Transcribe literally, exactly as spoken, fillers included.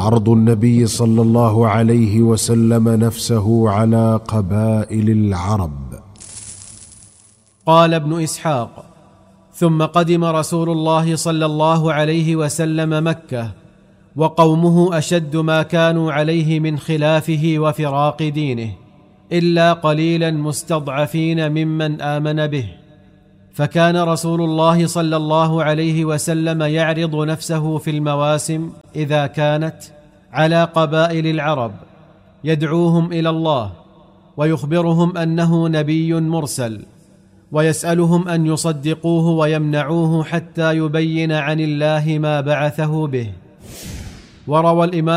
عرض النبي صلى الله عليه وسلم نفسه على قبائل العرب. قال ابن إسحاق: ثم قدم رسول الله صلى الله عليه وسلم مكة، وقومه أشد ما كانوا عليه من خلافه وفراق دينه، إلا قليلا مستضعفين ممن آمن به. فكان رسول الله صلى الله عليه وسلم يعرض نفسه في المواسم إذا كانت على قبائل العرب، يدعوهم إلى الله ويخبرهم أنه نبي مرسل، ويسألهم أن يصدقوه ويمنعوه حتى يبين عن الله ما بعثه به. وروى الإمام